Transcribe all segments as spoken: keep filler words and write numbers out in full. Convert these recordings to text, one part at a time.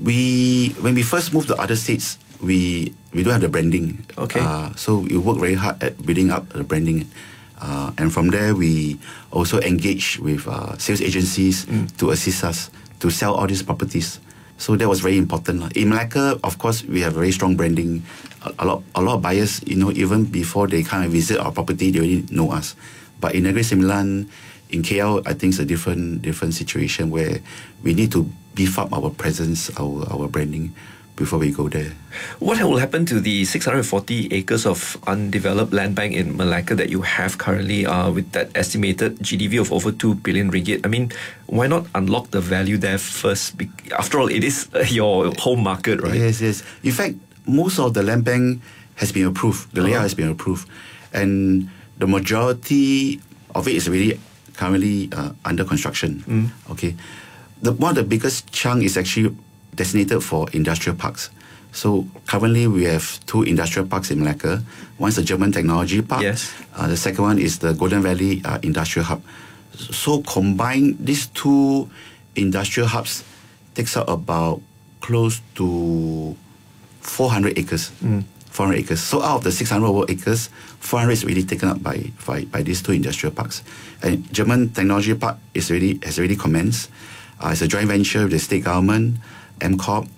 we when we first moved to other states, we we don't have the branding. Okay. Uh, so we work very hard at building up the branding. Uh, and from there, we also engage with uh, sales agencies mm. to assist us to sell all these properties. So that was very important. In Malacca, of course, we have very strong branding. A, a lot, a lot of buyers, you know, even before they come and visit our property, they already know us. But in Negeri Sembilan, in K L, I think it's a different, different situation where we need to beef up our presence, our, our branding, before we go there. What will happen to the six hundred forty acres of undeveloped land bank in Malacca that you have currently uh, with that estimated G D V of over two billion ringgit? I mean, why not unlock the value there first? After all, it is your home market, right? Yes, yes. In fact, most of the land bank has been approved. The layout uh-huh. has been approved. And the majority of it is really currently uh, under construction. Mm. Okay. The, one of the biggest chunk is actually designated for industrial parks. So currently we have two industrial parks in Malacca. One is the German Technology Park. Yes. Uh, the second one is the Golden Valley uh, Industrial Hub. So combined, these two industrial hubs takes up about close to four hundred acres. Mm. four hundred acres. So out of the six hundred over acres, four hundred is already taken up by, by, by these two industrial parks. And German Technology Park is already, has already commenced. Uh, it's a joint venture with the state government, M Corp.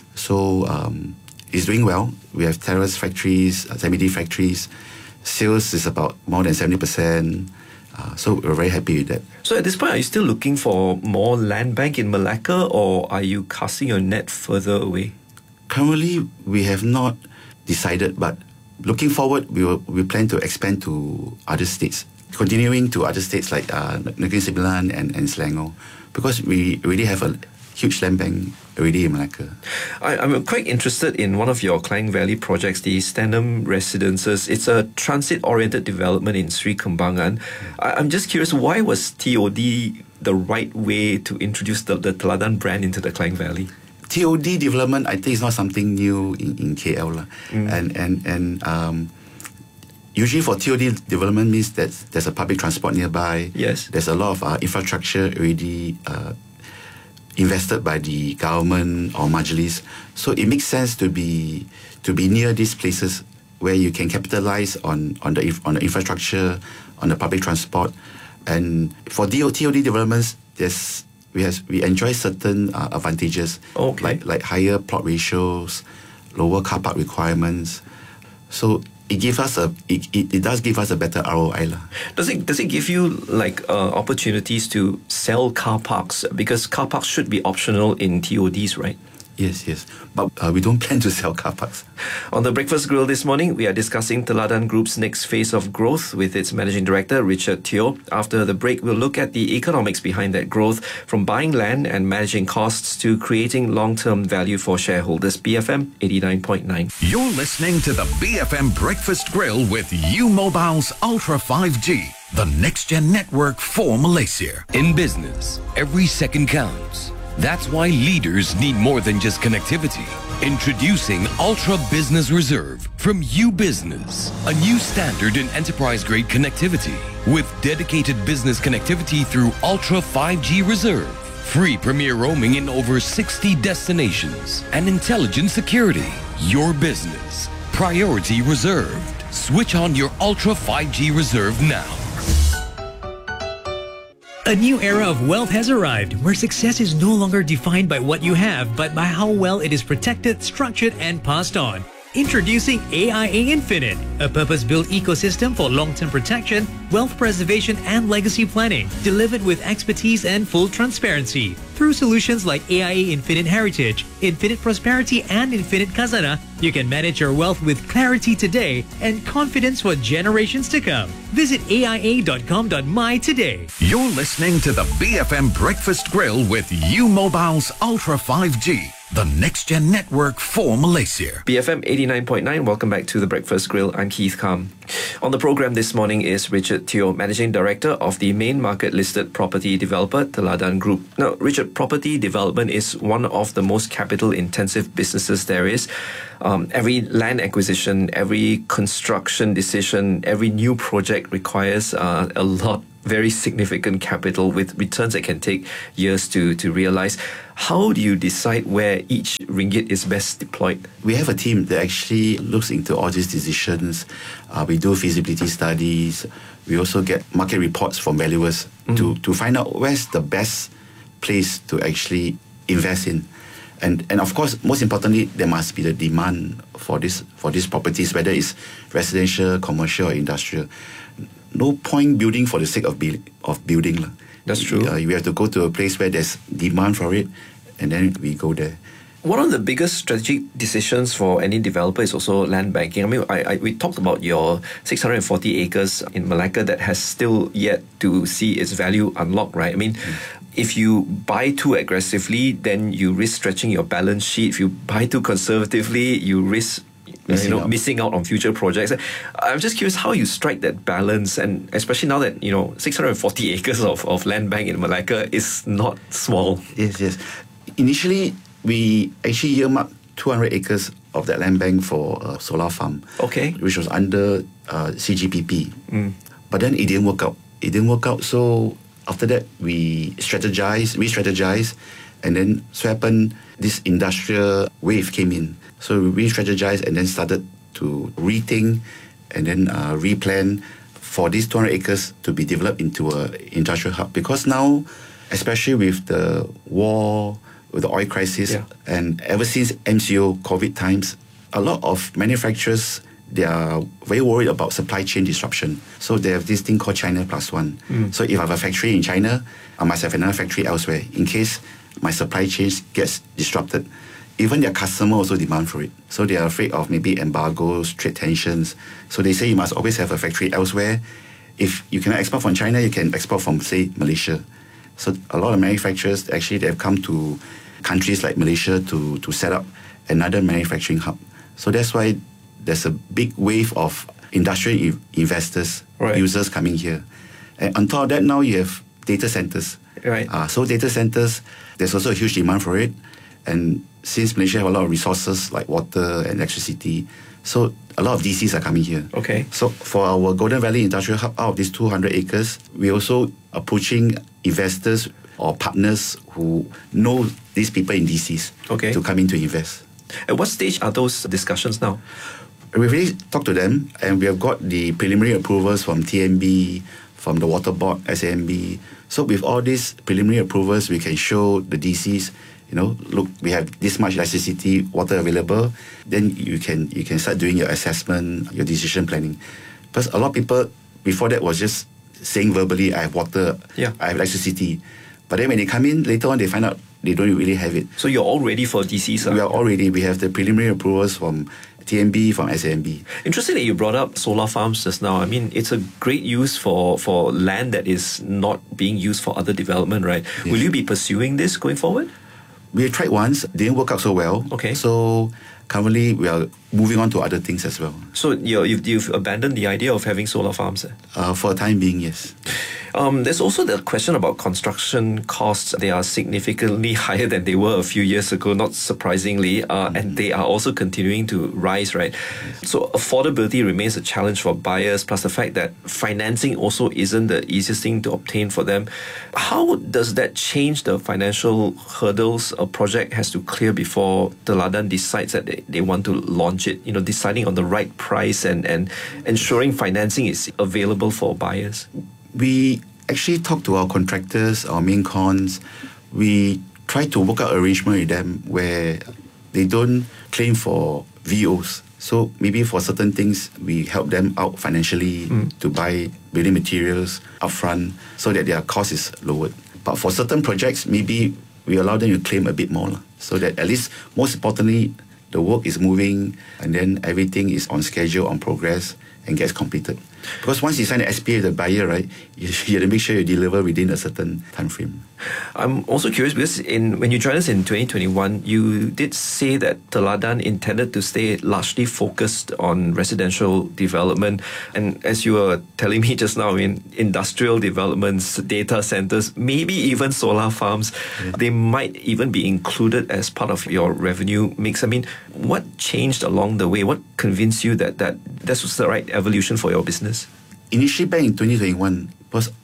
So um, it's doing well. We have terrace factories, uh, semi-D factories. Sales is about more than seventy percent. Uh, so we're very happy with that. So at this point, are you still looking for more land bank in Malacca, or are you casting your net further away? Currently, we have not decided, but looking forward, we will, we plan to expand to other states, continuing to other states like uh, Negeri Sembilan and, and Selangor, because we already have a huge land bank already in Malacca. I, I'm quite interested in one of your Klang Valley projects, the Stanham Residences. It's a transit-oriented development in Sri Kembangan. I, I'm just curious, why was T O D the right way to introduce the, the Teladan brand into the Klang Valley? T O D development, I think, is not something new in, in K L. Mm. And, and, and um, usually for T O D development means that there's a public transport nearby. Yes. There's a lot of uh, infrastructure already uh, invested by the government or Majlis. So it makes sense to be to be near these places where you can capitalize on, on, the, on the infrastructure, on the public transport. And for T O D developments, there's we has we enjoy certain uh, advantages, okay. like like higher plot ratios, lower car park requirements. So it gives us a it, it, it does give us a better R O I lah. Does it does it give you like uh, opportunities to sell car parks, because car parks should be optional in T O Ds, right? Yes, yes. But uh, we don't plan to sell car parks. On the Breakfast Grill this morning, we are discussing Teladan Group's next phase of growth with its Managing Director, Richard Teo. After the break, we'll look at the economics behind that growth, from buying land and managing costs to creating long-term value for shareholders. B F M eighty-nine point nine. You're listening to the B F M Breakfast Grill with U Mobile's Ultra five G, the next-gen network for Malaysia. In business, every second counts. That's why leaders need more than just connectivity. Introducing Ultra Business Reserve from U Business, a new standard in enterprise-grade connectivity with dedicated business connectivity through Ultra five G Reserve, free premier roaming in over sixty destinations, and intelligent security. Your business, priority reserved. Switch on your Ultra five G Reserve now. A new era of wealth has arrived, where success is no longer defined by what you have, but by how well it is protected, structured, and passed on. Introducing A I A Infinite, a purpose-built ecosystem for long-term protection, wealth preservation, and legacy planning, delivered with expertise and full transparency. Through solutions like A I A Infinite Heritage, Infinite Prosperity, and Infinite Khazanah, you can manage your wealth with clarity today and confidence for generations to come. Visit A I A dot com dot my today. You're listening to the B F M Breakfast Grill with U Mobile's Ultra five G, the next-gen network for Malaysia. B F M eighty-nine point nine, welcome back to the Breakfast Grill. I'm Keith Kam. On the program this morning is Richard Teo, Managing Director of the main market-listed property developer, Teladan Group. Now, Richard, property development is one of the most capital-intensive businesses there is. Um, every land acquisition, every construction decision, every new project requires uh, a lot very significant capital with returns that can take years to, to realize. How do you decide where each ringgit is best deployed? We have a team that actually looks into all these decisions. Uh, we do feasibility studies. We also get market reports from valuers mm. to, to find out where's the best place to actually invest in. And and of course, most importantly, there must be the demand for this for these properties, whether it's residential, commercial, or industrial. No point building for the sake of build, of building. That's true. Uh, we have to go to a place where there's demand for it, and then we go there. One of the biggest strategic decisions for any developer is also land banking. I mean, I, I, we talked about your six hundred forty acres in Malacca that has still yet to see its value unlocked, right? I mean, mm. if you buy too aggressively, then you risk stretching your balance sheet. If you buy too conservatively, you risk Missing, you know, out. missing out on future projects. I'm just curious how you strike that balance, and especially now that, you know, six hundred forty acres of, of land bank in Malacca is not small. Yes, yes. Initially, we actually earmarked two hundred acres of that land bank for a solar farm. Okay. Which was under uh, C G P P. Mm. But then it didn't work out. It didn't work out. So after that, we strategized, re-strategized, and then so happened this industrial wave came in. So we re-strategized and then started to rethink and then uh, replan for these two hundred acres to be developed into an industrial hub. Because now, especially with the war, with the oil crisis, yeah. and ever since M C O, COVID times, a lot of manufacturers, they are very worried about supply chain disruption. So they have this thing called China Plus One. Mm. So if I have a factory in China, I must have another factory elsewhere in case my supply chain gets disrupted. Even their customer also demand for it. So they are afraid of maybe embargoes, trade tensions. So they say you must always have a factory elsewhere. If you cannot export from China, you can export from, say, Malaysia. So a lot of manufacturers, actually, they have come to countries like Malaysia to, to set up another manufacturing hub. So that's why there's a big wave of industrial e- investors, right. users coming here. And on top of that, now you have data centers. Right. Uh, so data centers, there's also a huge demand for it. And since Malaysia have a lot of resources like water and electricity, so a lot of D Cs are coming here. Okay. So for our Golden Valley Industrial Hub, out of these two hundred acres, we're also approaching investors or partners who know these people in D Cs okay. to come in to invest. At what stage are those discussions now? We've already talked to them, and we have got the preliminary approvals from T M B, from the Water Board, S A M B. So with all these preliminary approvals, we can show the D Cs, you know, look, we have this much electricity, water available. Then you can you can start doing your assessment, your decision planning. Because a lot of people before that was just saying verbally, I have water, yeah. I have electricity. But then when they come in later on, they find out they don't really have it. So you're all ready for D Cs? Huh? We are all ready. We have the preliminary approvals from T M B, from S A M B. Interestingly, you brought up solar farms just now. I mean, it's a great use for, for land that is not being used for other development, right? Yes. Will you be pursuing this going forward? We tried once, didn't work out so well. Okay. So currently we are moving on to other things as well. So you're, you've, you've abandoned the idea of having solar farms? Eh? Uh, for the time being, yes. Um, there's also the question about construction costs. They are significantly higher than they were a few years ago, not surprisingly, uh, mm-hmm. and they are also continuing to rise, right? Yes. So affordability remains a challenge for buyers, plus the fact that financing also isn't the easiest thing to obtain for them. How does that change the financial hurdles a project has to clear before Teladan decides that they, they want to launch it? You know, deciding on the right price and, and ensuring financing is available for buyers? We actually talk to our contractors, our main cons. We try to work out arrangement with them where they don't claim for V Os. So maybe for certain things, we help them out financially mm. to buy building materials upfront so that their cost is lowered. But for certain projects, maybe we allow them to claim a bit more, so that at least, most importantly, the work is moving and then everything is on schedule, on progress, and gets completed. Because once you sign an S P A with the buyer, right, you, you have to make sure you deliver within a certain time frame. I'm also curious because in when you joined us in twenty twenty-one, you did say that Teladan intended to stay largely focused on residential development. And as you were telling me just now, in industrial developments, data centers, maybe even solar farms, yeah. they might even be included as part of your revenue mix. I mean, what changed along the way? What convinced you that, that this was the right evolution for your business? Initially, back in twenty twenty-one, because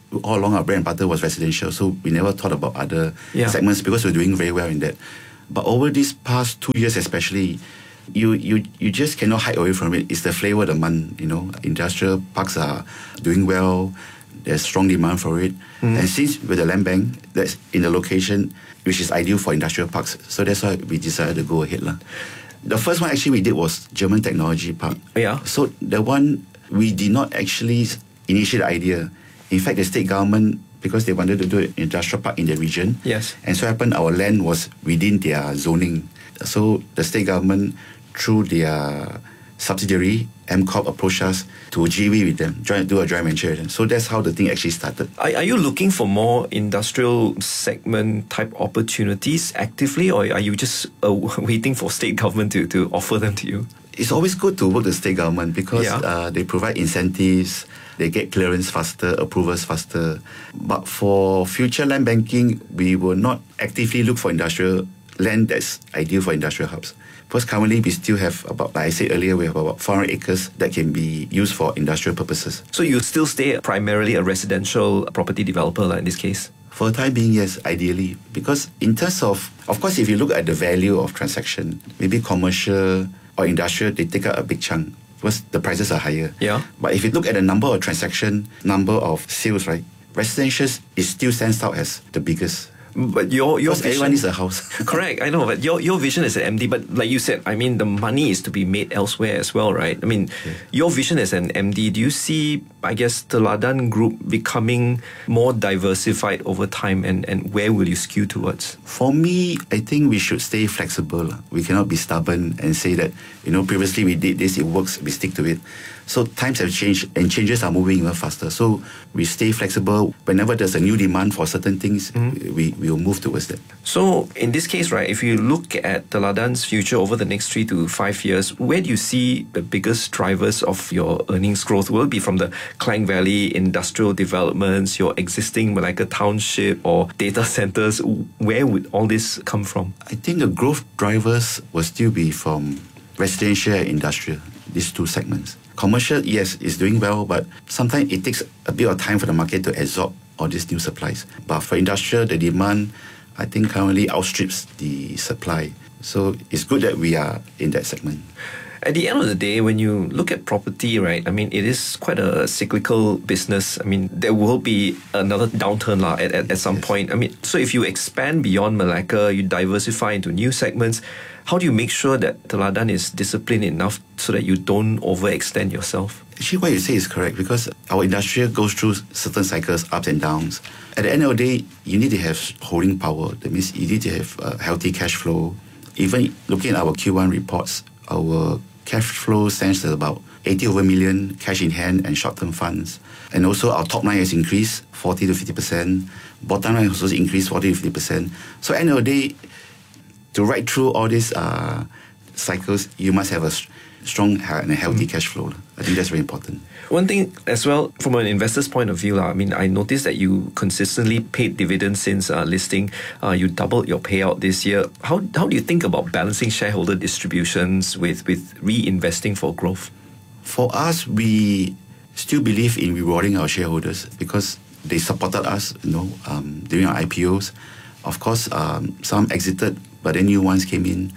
all along our bread and butter was residential, so we never thought about other Yeah. segments because we're doing very well in that. But over these past two years especially, you, you, you just cannot hide away from it. It's the flavor of the month, you know. Industrial parks are doing well. There's strong demand for it. Mm. And since with the land bank, that's in the location which is ideal for industrial parks, so that's why we decided to go ahead. lah. The first one actually we did was German Technology Park. Yeah. So the one, we did not actually initiate the idea. In fact, the state government, because they wanted to do an industrial park in the region, Yes. and so happened our land was within their zoning. So the state government, through their subsidiary, M Corp, approached us to G V with them, join, do a joint venture with them. So that's how the thing actually started. Are, are you looking for more industrial segment type opportunities actively, or are you just uh, waiting for state government to, to offer them to you? It's always good to work with the state government because Yeah. uh, they provide incentives, they get clearance faster, approvals faster. But for future land banking, we will not actively look for industrial land that's ideal for industrial hubs. Because currently we still have about, like I said earlier, we have about four hundred acres that can be used for industrial purposes. So you still stay primarily a residential property developer like in this case? For the time being, yes, ideally. Because in terms of, of course, if you look at the value of transaction, maybe commercial or industrial, they take out a big chunk because the prices are higher. Yeah. But if you look at the number of transaction, number of sales, right, residential is still stands out as the biggest. But your your Because everyone needs a house. Correct, I know, but your your vision as an M D, but like you said, I mean, the money is to be made elsewhere as well, right? I mean, your vision as an M D, do you see, I guess, the Ladan Group becoming more diversified over time, and, and where will you skew towards? For me, I think we should stay flexible. We cannot be stubborn and say that, you know, previously we did this, it works, we stick to it. So times have changed and changes are moving even faster. So we stay flexible. Whenever there's a new demand for certain things, mm-hmm. we, we will move towards that. So in this case, right, if you look at the Ladan's future over the next three to five years, where do you see the biggest drivers of your earnings growth? Will it be from the Klang Valley industrial developments, your existing Malacca Township or data centers? Where would all this come from? I think the growth drivers will still be from residential and industrial, these two segments. Commercial, yes, is doing well, but sometimes it takes a bit of time for the market to absorb all these new supplies. But for industrial, the demand, I think, currently outstrips the supply. So it's good that we are in that segment. At the end of the day, when you look at property, right, I mean, it is quite a cyclical business. I mean, there will be another downturn lah, at, at, at some Yes. point. I mean, so if you expand beyond Malacca, you diversify into new segments, how do you make sure that Teladan is disciplined enough so that you don't overextend yourself? Actually, what you say is correct because our industry goes through certain cycles, ups and downs. At the end of the day, you need to have holding power. That means you need to have a healthy cash flow. Even looking at our Q one reports, our cash flow stands at about eighty over million cash in hand and short-term funds. And also our top line has increased forty to fifty percent. Bottom line has also increased forty to fifty percent. So at the end of the day, to ride through all these uh, cycles, you must have a st- strong and a healthy mm. cash flow. I think that's very important. One thing as well, from an investor's point of view, I mean, I noticed that you consistently paid dividends since uh, listing. Uh, you doubled your payout this year. How how do you think about balancing shareholder distributions with, with reinvesting for growth? For us, we still believe in rewarding our shareholders because they supported us, you know, um, during our I P Os. Of course, um, some exited, but then new ones came in.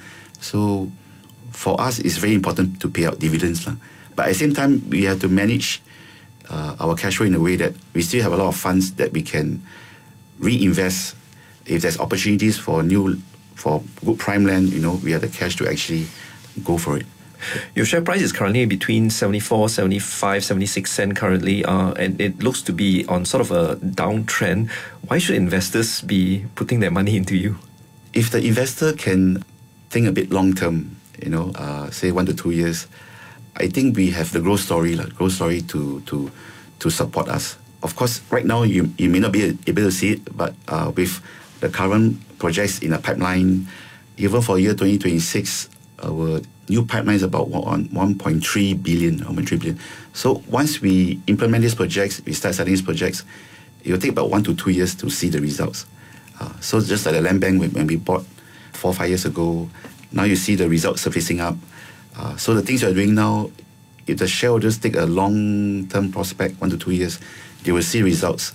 So for us, it's very important to pay out dividends. Lah. But at the same time, we have to manage uh, our cash flow in a way that we still have a lot of funds that we can reinvest. If there's opportunities for new, for good prime land, you know, we have the cash to actually go for it. Your share price is currently between seventy-four, seventy-five, seventy-six cent currently, uh, and it looks to be on sort of a downtrend. Why should investors be putting their money into you? If the investor can think a bit long term, you know, uh, say one to two years, I think we have the growth story, like growth story to to to support us. Of course, right now you you may not be able to see it, but uh, with the current projects in the pipeline, even for year twenty twenty-six, our new pipeline is about one point three billion, one point three billion. So once we implement these projects, we start selling these projects, it will take about one to two years to see the results. Uh, so just like the land bank when we bought four, five years ago, now you see the results surfacing up. Uh, so the things we are doing now, if the shareholders take a long-term prospect, one to two years, they will see results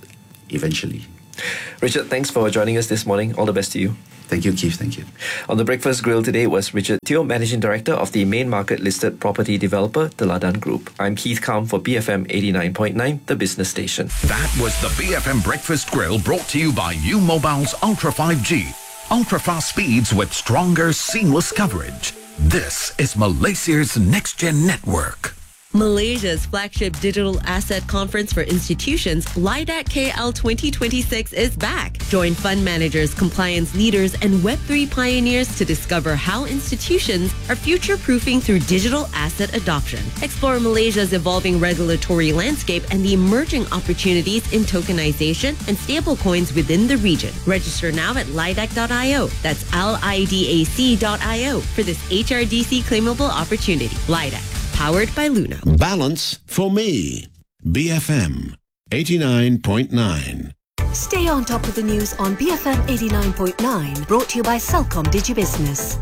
eventually. Richard, thanks for joining us this morning. All the best to you. Thank you, Keith. Thank you. On the Breakfast Grill today was Richard Teo, Managing Director of the main market listed property developer, the Ladan Group. I'm Keith Kam for B F M eighty-nine point nine, the business station. That was the B F M Breakfast Grill, brought to you by U Mobile's Ultra five G. Ultra fast speeds with stronger, seamless coverage. This is Malaysia's next-gen network. Malaysia's flagship digital asset conference for institutions, LIDAC K L twenty twenty-six, is back. Join fund managers, compliance leaders, and Web three pioneers to discover how institutions are future-proofing through digital asset adoption. Explore Malaysia's evolving regulatory landscape and the emerging opportunities in tokenization and stablecoins within the region. Register now at lidac dot io. That's L I D A C dot I O for this H R D C claimable opportunity. LIDAC. Powered by Luna. Balance for me. B F M eighty-nine point nine. Stay on top of the news on B F M eighty-nine point nine. Brought to you by Celcom DigiBusiness.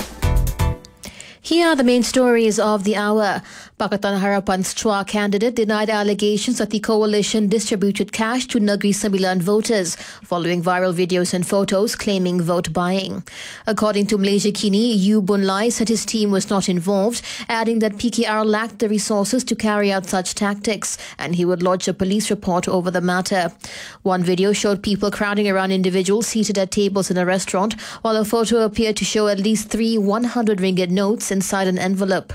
Here are the main stories of the hour. Pakatan Harapan's Chua candidate denied allegations that the coalition distributed cash to Negeri Sembilan voters following viral videos and photos claiming vote buying. According to Malaysia Kini, Yu Boon Lai said his team was not involved, adding that P K R lacked the resources to carry out such tactics and he would lodge a police report over the matter. One video showed people crowding around individuals seated at tables in a restaurant, while a photo appeared to show at least three one hundred ringgit notes inside an envelope.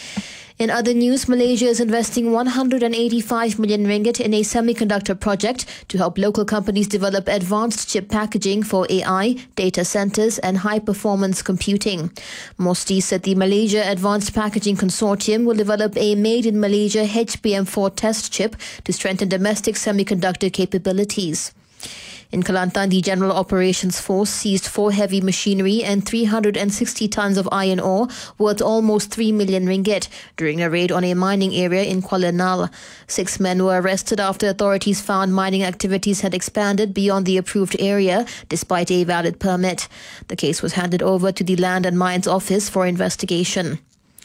In other news, Malaysia is investing one hundred eighty-five million ringgit in a semiconductor project to help local companies develop advanced chip packaging for A I, data centers and high-performance computing. Mosti said the Malaysia Advanced Packaging Consortium will develop a made-in-Malaysia H B M four test chip to strengthen domestic semiconductor capabilities. In Kelantan, the General Operations Force seized four heavy machinery and three hundred sixty tons of iron ore worth almost three million ringgit during a raid on a mining area in Kuala Nal. Six men were arrested after authorities found mining activities had expanded beyond the approved area despite a valid permit. The case was handed over to the Land and Mines Office for investigation.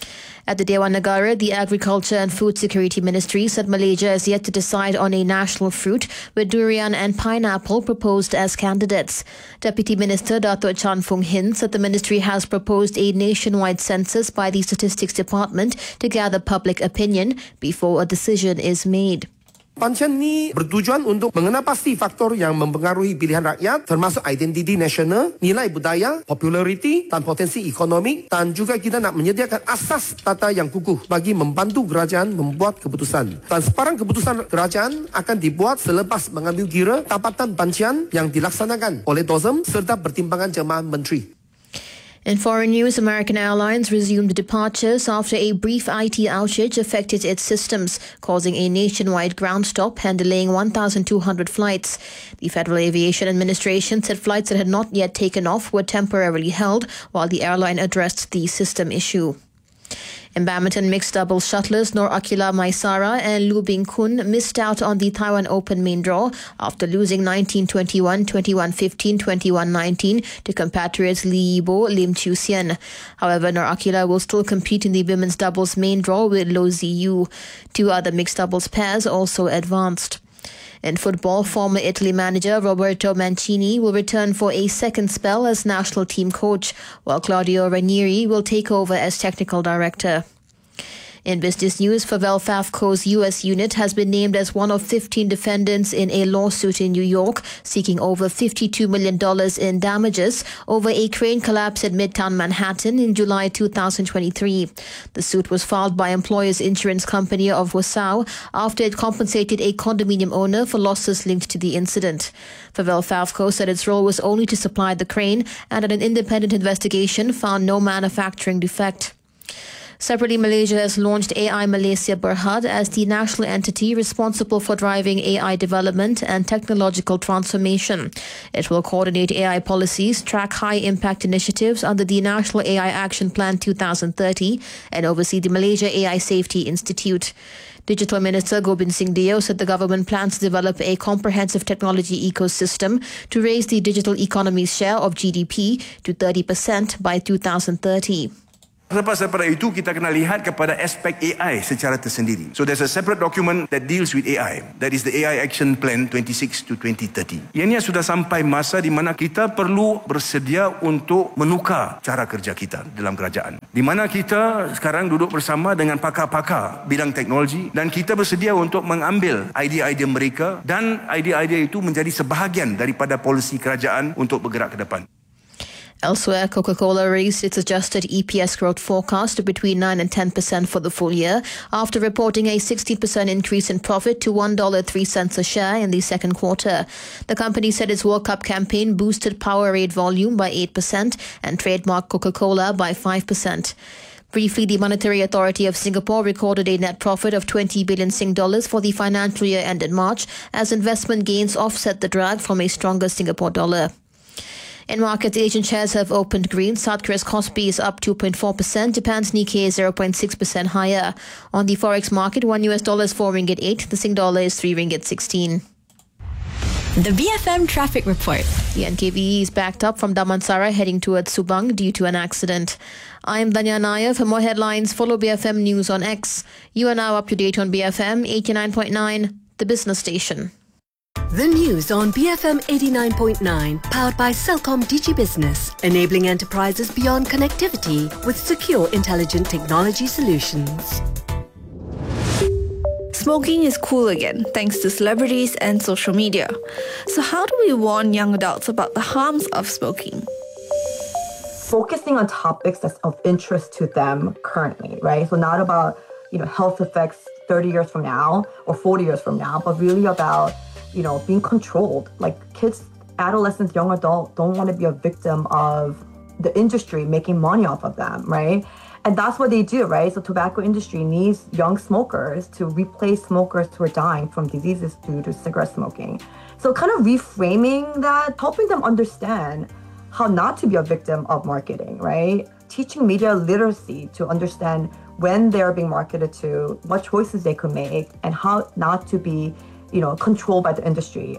At the Dewan Negara, the Agriculture and Food Security Ministry said Malaysia has yet to decide on a national fruit, with durian and pineapple proposed as candidates. Deputy Minister Datuk Chan Fung Hin said the ministry has proposed a nationwide census by the Statistics Department to gather public opinion before a decision is made. Pancen ni bertujuan untuk mengenal pasti faktor yang mempengaruhi pilihan rakyat, termasuk identiti nasional, nilai budaya, populariti dan potensi ekonomi, dan juga kita nak menyediakan asas tata yang kukuh bagi membantu kerajaan membuat keputusan. Transparan keputusan kerajaan akan dibuat selepas mengambil kira tapatan pancian yang dilaksanakan oleh D O S M serta pertimbangan jemaah menteri. In foreign news, American Airlines resumed departures after a brief I T outage affected its systems, causing a nationwide ground stop and delaying one thousand two hundred flights. The Federal Aviation Administration said flights that had not yet taken off were temporarily held while the airline addressed the system issue. In badminton, mixed doubles shuttlers Noor Akila Maisara and Lu Bing Kun missed out on the Taiwan Open main draw after losing nineteen twenty-one, twenty-one fifteen, twenty-one nineteen to compatriots Li Yibo, Lim Chiu Sian. However, Noor Akila will still compete in the women's doubles main draw with Lo Ziyu. Two other mixed doubles pairs also advanced. In football, former Italy manager Roberto Mancini will return for a second spell as national team coach, while Claudio Ranieri will take over as technical director. In business news, Favel Fafco's U S unit has been named as one of fifteen defendants in a lawsuit in New York seeking over fifty-two million dollars in damages over a crane collapse at Midtown Manhattan in July two thousand twenty-three. The suit was filed by Employers Insurance Company of Wasau after it compensated a condominium owner for losses linked to the incident. Favel Fafco said its role was only to supply the crane and that an independent investigation found no manufacturing defect. Separately, Malaysia has launched A I Malaysia Berhad as the national entity responsible for driving A I development and technological transformation. It will coordinate A I policies, track high-impact initiatives under the National A I Action Plan twenty thirty, and oversee the Malaysia A I Safety Institute. Digital Minister Gobind Singh Deo said the government plans to develop a comprehensive technology ecosystem to raise the digital economy's share of G D P to thirty percent by two thousand thirty. Lepas daripada itu, kita kena lihat kepada aspek A I secara tersendiri. So there's a separate document that deals with A I. That is the A I Action Plan twenty-six to twenty thirty. Ianya sudah sampai masa di mana kita perlu bersedia untuk menukar cara kerja kita dalam kerajaan. Di mana kita sekarang duduk bersama dengan pakar-pakar bidang teknologi dan kita bersedia untuk mengambil idea-idea mereka dan idea-idea itu menjadi sebahagian daripada polisi kerajaan untuk bergerak ke depan. Elsewhere, Coca-Cola raised its adjusted E P S growth forecast to between nine and ten percent for the full year after reporting a sixty percent increase in profit to one dollar and three cents a share in the second quarter. The company said its World Cup campaign boosted Powerade volume by eight percent and trademarked Coca-Cola by five percent. Briefly, the Monetary Authority of Singapore recorded a net profit of twenty billion Sing dollars for the financial year ended March as investment gains offset the drag from a stronger Singapore dollar. In markets, Asian shares have opened green. South Korea's Kospi is up two point four percent. Japan's Nikkei is zero point six percent higher. On the forex market, one U S dollar is four ringgit eight. The Sing dollar is three ringgit sixteen. The B F M Traffic Report. The N K V E is backed up from Damansara heading towards Subang due to an accident. I'm Danya Nair. For more headlines, follow B F M News on X. You are now up to date on B F M eighty-nine point nine, the business station. The news on B F M eighty-nine point nine, powered by Celcom Digi Business, enabling enterprises beyond connectivity with secure, intelligent technology solutions. Smoking is cool again, thanks to celebrities and social media. So how do we warn young adults about the harms of smoking? Focusing on topics that's of interest to them currently, right? So not about, you know, health effects thirty years from now or forty years from now, but really about, you know, being controlled. Like kids, adolescents, young adults don't want to be a victim of the industry making money off of them, right? And that's what they do, right? So tobacco industry needs young smokers to replace smokers who are dying from diseases due to cigarette smoking. So kind of reframing that, helping them understand how not to be a victim of marketing, right? Teaching media literacy to understand when they're being marketed to, what choices they could make, and how not to be, you know, controlled by the industry.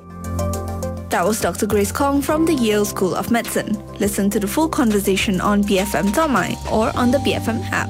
That was Doctor Grace Kong from the Yale School of Medicine. Listen to the full conversation on B F M dot my or on the B F M app.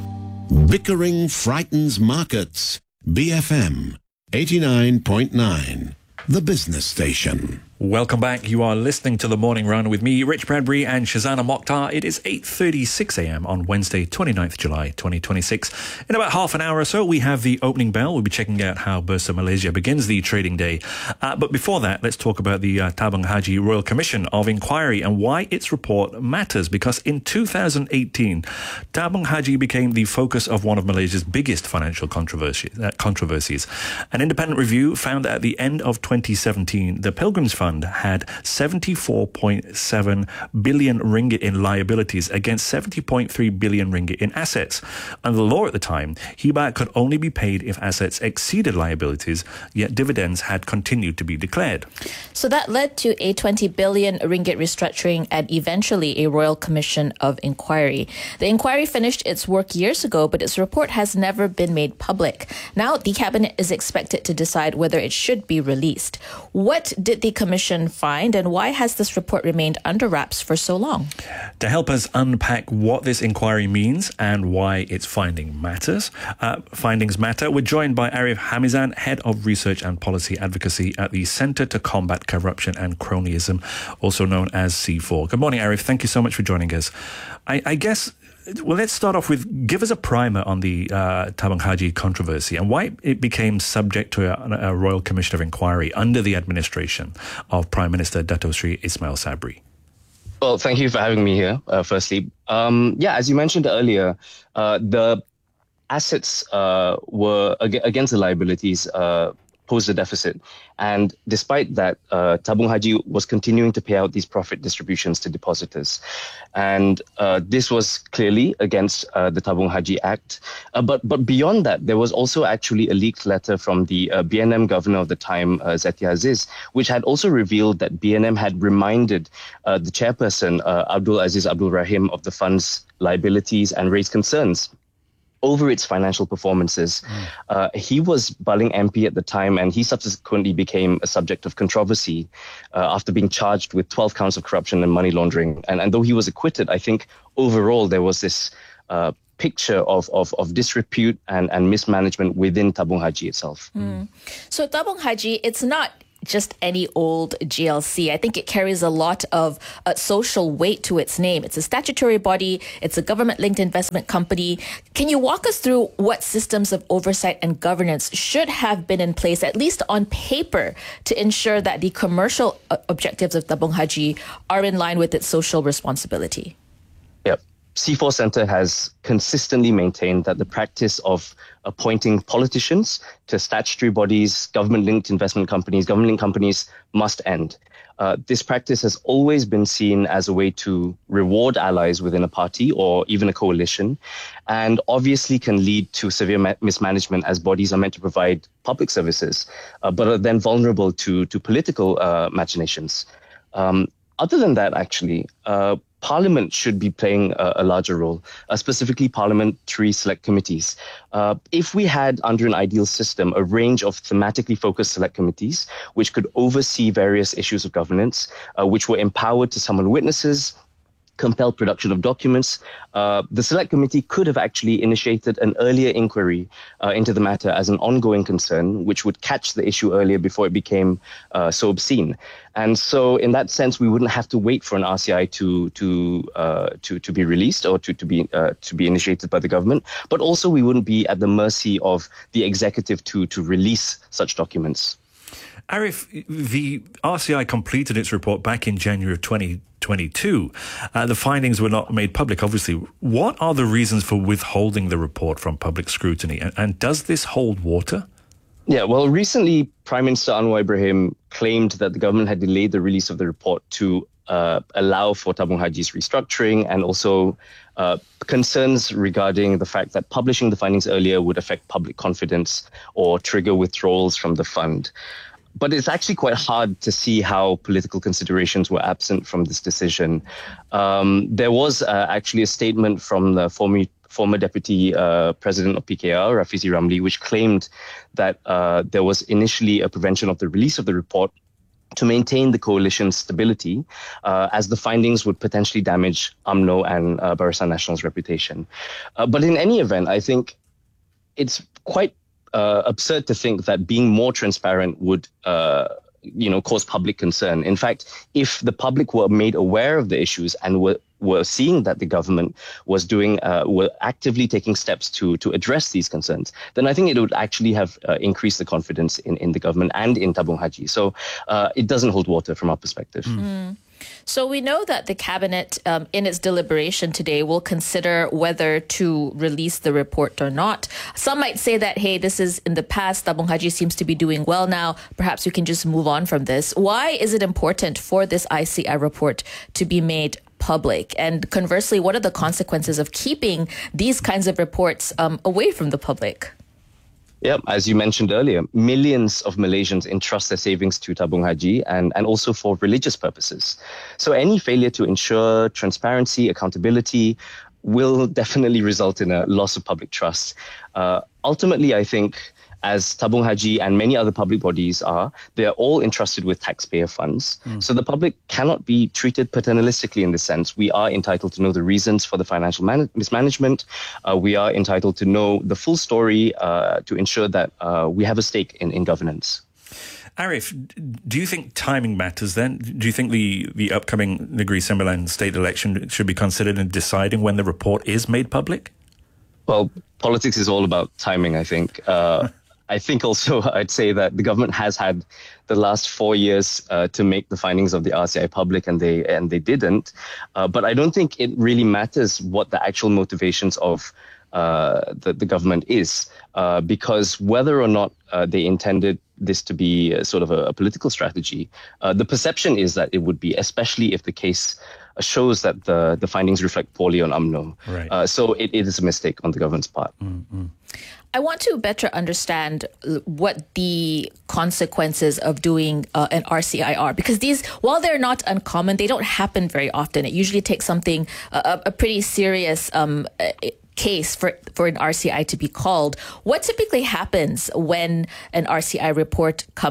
Bickering frightens markets. B F M eighty-nine point nine, the business station. Welcome back. You are listening to The Morning Run with me, Rich Bradbury, and Shazana Mokhtar. It is eight thirty-six a.m. on Wednesday, twenty-ninth of July, twenty twenty-six. In about half an hour or so, we have the opening bell. We'll be checking out how Bursa Malaysia begins the trading day. Uh, but before that, let's talk about the uh, Tabung Haji Royal Commission of Inquiry and why its report matters. Because in two thousand eighteen, Tabung Haji became the focus of one of Malaysia's biggest financial controversies. Uh, controversies. An independent review found that at the end of twenty seventeen, the Pilgrims Fund had seventy-four point seven billion ringgit in liabilities against seventy point three billion ringgit in assets. Under the law at the time, hibah could only be paid if assets exceeded liabilities, yet dividends had continued to be declared. So that led to a twenty billion ringgit restructuring and eventually a Royal Commission of Inquiry. The inquiry finished its work years ago, but its report has never been made public. Now, the Cabinet is expected to decide whether it should be released. What did the Commission find, and why has this report remained under wraps for so long? To help us unpack what this inquiry means and why its finding matters, uh, findings matter, we're joined by Arif Hamizan, Head of Research and Policy Advocacy at the Centre to Combat Corruption and Cronyism, also known as C four. Good morning, Arif. Thank you so much for joining us. I, I guess Well, let's start off with, give us a primer on the uh, Tabung Haji controversy and why it became subject to a, a Royal Commission of Inquiry under the administration of Prime Minister Dato Sri Ismail Sabri. Well, thank you for having me here, uh, firstly. Um, yeah, as you mentioned earlier, uh, the assets uh, were ag- against the liabilities uh, posed a deficit. And despite that, uh, Tabung Haji was continuing to pay out these profit distributions to depositors. And uh, this was clearly against uh, the Tabung Haji Act. Uh, but but beyond that, there was also actually a leaked letter from the uh, B N M governor of the time, uh, Zeti Aziz, which had also revealed that B N M had reminded uh, the chairperson, uh, Abdul Aziz Abdul Rahim, of the fund's liabilities and raised concerns over its financial performances. Mm. Uh, he was Baling M P at the time, and he subsequently became a subject of controversy uh, after being charged with twelve counts of corruption and money laundering. And, and though he was acquitted, I think overall there was this uh, picture of, of, of disrepute and, and mismanagement within Tabung Haji itself. Mm. So Tabung Haji, it's not just any old G L C. I think it carries a lot of uh, social weight to its name. It's a statutory body. It's a government-linked investment company. Can you walk us through what systems of oversight and governance should have been in place, at least on paper, to ensure that the commercial uh, objectives of Tabung Haji are in line with its social responsibility? Yep. C four Centre has consistently maintained that the practice of appointing politicians to statutory bodies, government-linked investment companies, government-linked companies must end. Uh, this practice has always been seen as a way to reward allies within a party or even a coalition, and obviously can lead to severe ma- mismanagement as bodies are meant to provide public services, uh, but are then vulnerable to, to political uh, machinations. Um, other than that, actually, uh, Parliament should be playing a, a larger role, uh, specifically parliamentary select committees. Uh, if we had, under an ideal system, a range of thematically focused select committees which could oversee various issues of governance, uh, which were empowered to summon witnesses, compel production of documents, uh, the Select Committee could have actually initiated an earlier inquiry uh, into the matter as an ongoing concern, which would catch the issue earlier before it became uh, so obscene. And so, in that sense, we wouldn't have to wait for an R C I to to uh, to to be released or to to be uh, to be initiated by the government, but also we wouldn't be at the mercy of the executive to to release such documents. Arif, the R C I completed its report back in January of twenty twenty-two. Uh, the findings were not made public, obviously. What are the reasons for withholding the report from public scrutiny? And, and does this hold water? Yeah, well, recently, Prime Minister Anwar Ibrahim claimed that the government had delayed the release of the report to uh, allow for Tabung Haji's restructuring, and also uh, concerns regarding the fact that publishing the findings earlier would affect public confidence or trigger withdrawals from the fund. But it's actually quite hard to see how political considerations were absent from this decision. Um, there was uh, actually a statement from the former, former Deputy uh, President of P K R, Rafizi Ramli, which claimed that uh, there was initially a prevention of the release of the report to maintain the coalition's stability, uh, as the findings would potentially damage U M N O and uh, Barisan Nasional's reputation. Uh, but in any event, I think it's quite Uh, absurd to think that being more transparent would, uh, you know, cause public concern. In fact, if the public were made aware of the issues and were were seeing that the government was doing, uh, were actively taking steps to to address these concerns, then I think it would actually have uh, increased the confidence in, in the government and in Tabung Haji. So uh, it doesn't hold water from our perspective. Mm. So we know that the cabinet, um, in its deliberation today, will consider whether to release the report or not. Some might say that, hey, this is in the past. Tabung Haji seems to be doing well now. Perhaps we can just move on from this. Why is it important for this I C I report to be made public? And conversely, what are the consequences of keeping these kinds of reports um, away from the public? Yep, as you mentioned earlier, millions of Malaysians entrust their savings to Tabung Haji and, and also for religious purposes. So any failure to ensure transparency, accountability will definitely result in a loss of public trust. Uh, ultimately, I think, as Tabung Haji and many other public bodies are, they are all entrusted with taxpayer funds. Mm. So the public cannot be treated paternalistically in this sense. We are entitled to know the reasons for the financial man- mismanagement. Uh, we are entitled to know the full story uh, to ensure that uh, we have a stake in, in governance. Arif, do you think timing matters then? Do you think the, the upcoming Negeri Sembilan state election should be considered in deciding when the report is made public? Well, politics is all about timing, I think. Uh, I think also I'd say that the government has had the last four years uh, to make the findings of the R C I public, and they and they didn't. Uh, but I don't think it really matters what the actual motivations of uh, the, the government is, uh, because whether or not uh, they intended this to be a, sort of a, a political strategy, uh, the perception is that it would be, especially if the case shows that the, the findings reflect poorly on U M N O. Right. Uh, so it, it is a mistake on the government's part. Mm-hmm. I want to better understand what the consequences of doing uh, an R C I are, because these, while they're not uncommon, they don't happen very often. It usually takes something, uh, a pretty serious um, case for, for an R C I to be called. What typically happens when an R C I report comes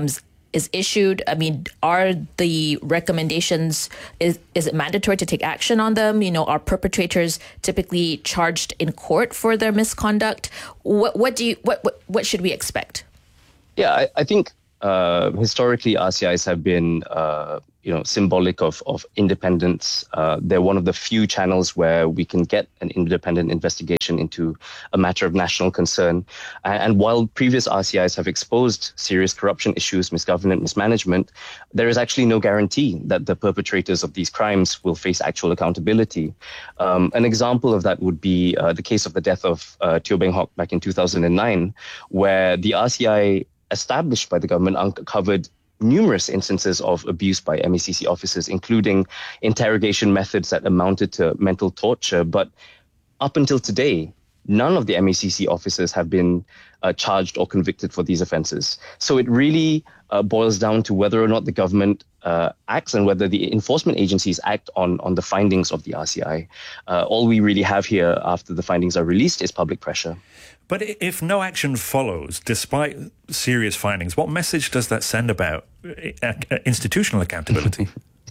is issued? I mean, are the recommendations, is, is it mandatory to take action on them? You know, are perpetrators typically charged in court for their misconduct? What, what do you, what, what, what should we expect? Yeah, I, I think uh, historically R C Is have been, uh, you know, symbolic of, of independence. Uh, they're one of the few channels where we can get an independent investigation into a matter of national concern. And, and while previous R C Is have exposed serious corruption issues, misgovernance, mismanagement, there is actually no guarantee that the perpetrators of these crimes will face actual accountability. Um, an example of that would be uh, the case of the death of uh, Teo Beng Hock back in two thousand nine, where the R C I established by the government uncovered numerous instances of abuse by M A C C officers, including interrogation methods that amounted to mental torture. But up until today, none of the M A C C officers have been uh, charged or convicted for these offences. So it really uh, boils down to whether or not the government uh, acts and whether the enforcement agencies act on, on the findings of the R C I. Uh, all we really have here after the findings are released is public pressure. But if no action follows, despite serious findings, what message does that send about institutional accountability?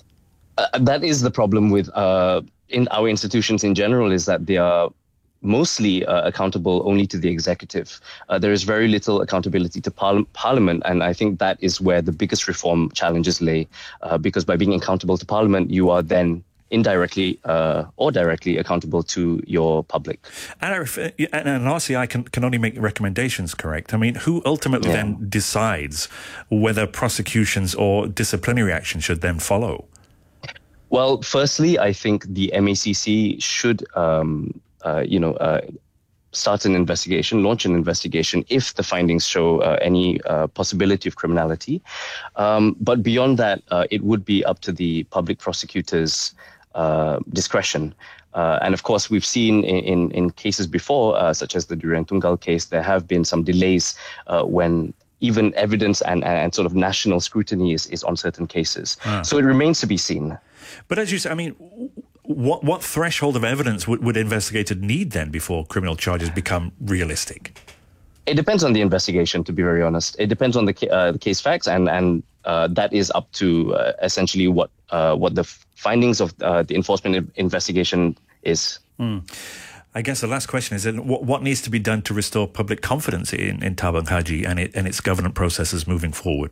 uh, that is the problem with uh, in our institutions in general, is that they are mostly uh, accountable only to the executive. Uh, there is very little accountability to par- Parliament, and I think that is where the biggest reform challenges lay, uh, because by being accountable to Parliament, you are then indirectly uh, or directly accountable to your public. And an R C I can, can only make recommendations, correct? I mean, who ultimately yeah. then decides whether prosecutions or disciplinary action should then follow? Well, firstly, I think the M A C C should, um, uh, you know, uh, start an investigation, launch an investigation if the findings show uh, any uh, possibility of criminality. Um, but beyond that, uh, it would be up to the public prosecutors' uh, discretion. Uh, and of course, we've seen in, in, in cases before, uh, such as the Durian Tunggal case, there have been some delays uh, when even evidence and, and sort of national scrutiny is, is on certain cases. Ah. So it remains to be seen. But as you say, I mean, what what threshold of evidence would, would investigators need then before criminal charges become realistic? It depends on the investigation, to be very honest. It depends on the, ca- uh, the case facts, and and uh, that is up to uh, essentially what uh, what the f- findings of uh, the enforcement investigation is. Mm. I guess the last question is, what, what needs to be done to restore public confidence in, in Tabung Haji and, it, and its governance processes moving forward?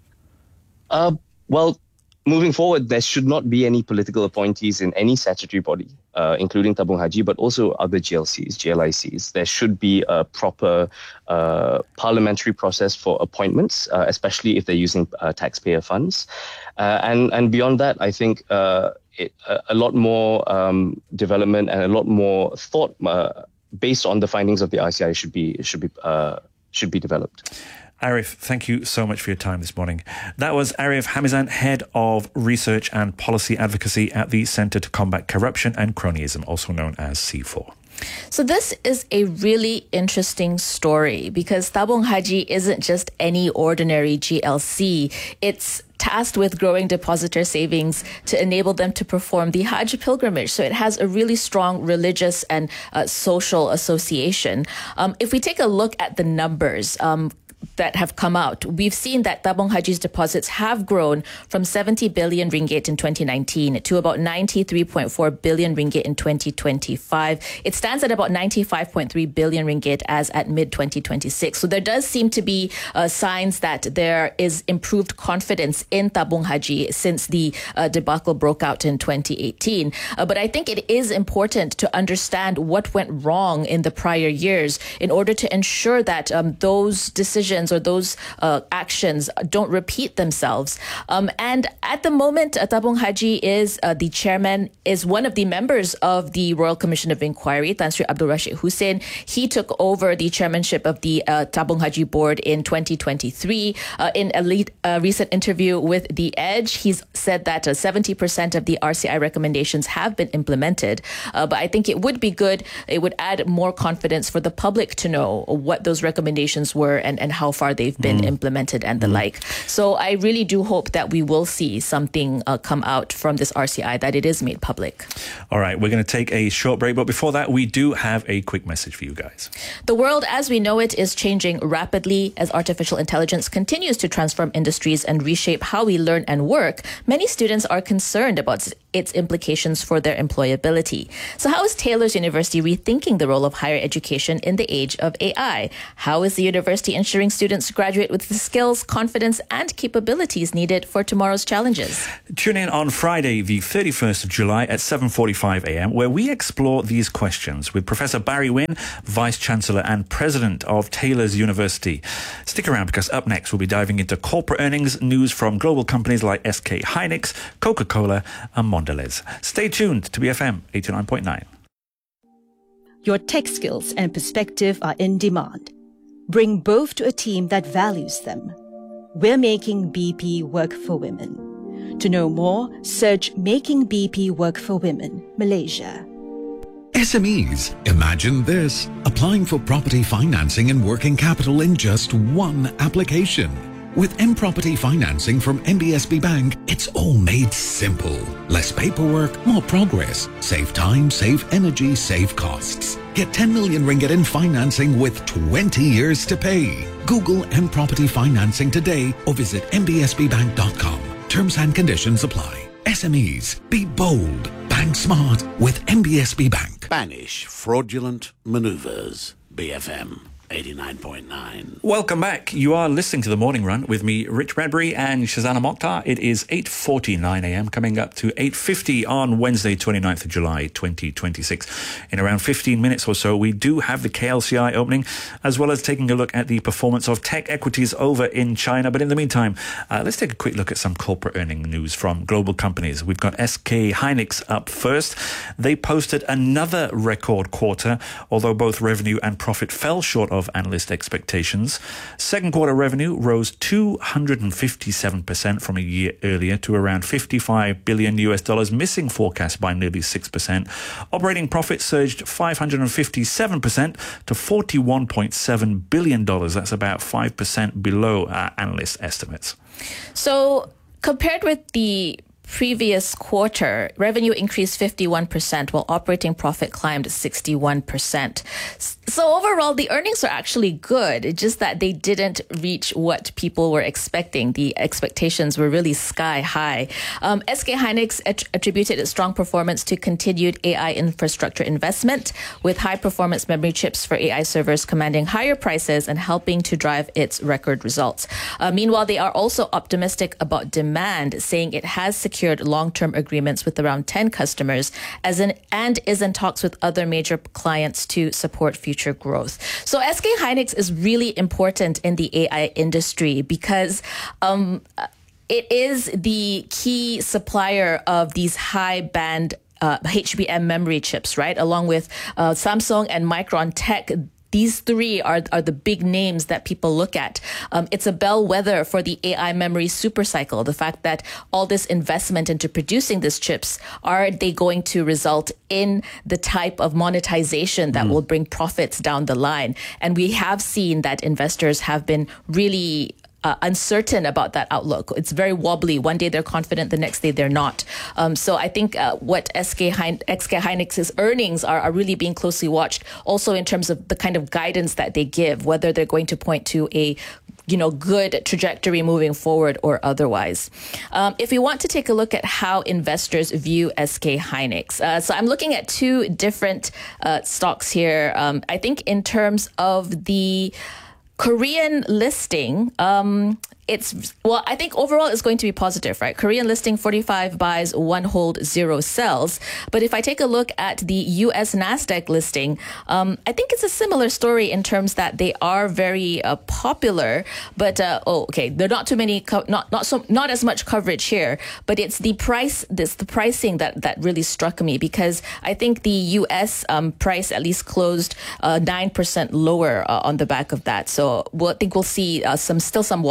Uh, well, moving forward, there should not be any political appointees in any statutory body, uh, including Tabung Haji, but also other G L Cs, G L I Cs. There should be a proper uh, parliamentary process for appointments, uh, especially if they're using uh, taxpayer funds. Uh, and, and beyond that, I think uh, it, a, a lot more um, development and a lot more thought uh, based on the findings of the R C I should be should be uh, should be developed. Arif, thank you so much for your time this morning. That was Arif Hamizan, Head of Research and Policy Advocacy at the Centre to Combat Corruption and Cronyism, also known as C four. So this is a really interesting story because Tabung Haji isn't just any ordinary G L C. It's tasked with growing depositor savings to enable them to perform the Hajj pilgrimage. So it has a really strong religious and uh, social association. Um, if we take a look at the numbers, um, that have come out, we've seen that Tabung Haji's deposits have grown from seventy billion ringgit in twenty nineteen to about ninety-three point four billion ringgit in twenty twenty-five. It stands at about ninety-five point three billion ringgit as at mid twenty twenty-six. So there does seem to be uh, signs that there is improved confidence in Tabung Haji since the uh, debacle broke out in twenty eighteen. Uh, but I think it is important to understand what went wrong in the prior years in order to ensure that um, those decisions or those uh, actions don't repeat themselves. Um, and at the moment, uh, Tabung Haji is uh, the chairman, is one of the members of the Royal Commission of Inquiry, Tan Sri Abdul Rashid Hussein. He took over the chairmanship of the uh, Tabung Haji board in twenty twenty-three. Uh, in a lead, uh, recent interview with The Edge, he's said that uh, seventy percent of the R C I recommendations have been implemented. Uh, but I think it would be good, it would add more confidence for the public to know what those recommendations were and, and how far they've been mm. implemented and the mm. like. So I really do hope that we will see something uh, come out from this R C I, that it is made public. All right, we're going to take a short break, but before that, we do have a quick message for you guys. The world as we know it is changing rapidly as artificial intelligence continues to transform industries and reshape how we learn and work. Many students are concerned about its implications for their employability. So how is Taylor's University rethinking the role of higher education in the age of A I? How is the university ensuring students graduate with the skills, confidence, and capabilities needed for tomorrow's challenges? Tune in on Friday, the thirty-first of July at seven forty-five a m, where we explore these questions with Professor Barry Wynn, Vice Chancellor and President of Taylor's University. Stick around, because up next we'll be diving into corporate earnings, news from global companies like S K Hynix, Coca-Cola and Mondelez. Stay tuned to B F M eighty-nine point nine. Your tech skills and perspective are in demand. Bring both to a team that values them. We're making B P work for women. To know more, search Making B P Work for Women, Malaysia. S M Es, imagine this. Applying for property financing and working capital in just one application. With M-Property Financing from M B S B Bank, it's all made simple. Less paperwork, more progress. Save time, save energy, save costs. Get ten million ringgit in financing with twenty years to pay. Google M-Property Financing today or visit m b s b bank dot com. Terms and conditions apply. S M Es, be bold. Bank smart with M B S B Bank. Banish fraudulent maneuvers. B F M eighty-nine point nine. Welcome back. You are listening to The Morning Run with me, Rich Bradbury, and Shazana Mokhtar. It is eight forty-nine a m, coming up to eight fifty on Wednesday, twenty-ninth of July, twenty twenty-six. In around fifteen minutes or so, we do have the K L C I opening, as well as taking a look at the performance of tech equities over in China. But in the meantime, uh, let's take a quick look at some corporate earning news from global companies. We've got S K Hynix up first. They posted another record quarter, although both revenue and profit fell short of of analyst expectations. Second quarter revenue rose two hundred fifty-seven percent from a year earlier to around fifty-five billion U S dollars, missing forecast by nearly six percent. Operating profit surged five hundred fifty-seven percent to forty-one point seven billion dollars. That's about five percent below our analyst estimates. So compared with the previous quarter, revenue increased fifty-one percent while operating profit climbed sixty-one percent. So overall, the earnings are actually good. It's just that they didn't reach what people were expecting. The expectations were really sky high. Um, S K Hynix att- attributed its strong performance to continued A I infrastructure investment, with high-performance memory chips for A I servers commanding higher prices and helping to drive its record results. Uh, meanwhile, they are also optimistic about demand, saying it has secured long-term agreements with around ten customers as in, and is in talks with other major clients to support future growth. So S K Hynix is really important in the A I industry because um, it is the key supplier of these high band uh, H B M memory chips, right? Along with uh, Samsung and Micron Tech. These three are, are the big names that people look at. Um, it's a bellwether for the A I memory supercycle. The fact that all this investment into producing these chips, are they going to result in the type of monetization that mm. will bring profits down the line? And we have seen that investors have been really Uh, uncertain about that outlook. It's very wobbly. One day they're confident, the next day they're not. Um, so I think uh, what S K Hyn- S K Hynix's earnings are, are really being closely watched, also in terms of the kind of guidance that they give, whether they're going to point to a you know, good trajectory moving forward or otherwise. Um, if we want to take a look at how investors view S K Hynix, uh, so I'm looking at two different uh, stocks here. Um, I think in terms of the Korean listing, um, it's, well, I think overall it's going to be positive, right? Korean listing, forty-five buys, one hold, zero sells. But if I take a look at the U S NASDAQ listing, um, I think it's a similar story in terms that they are very uh, popular, but, uh, oh, okay, there are not too many, co- not, not so, not as much coverage here, but it's the price, this, the pricing that, that really struck me, because I think the U S um, price at least closed uh, nine percent lower uh, on the back of that. So we'll, I think we'll see uh, some, still some wobbliness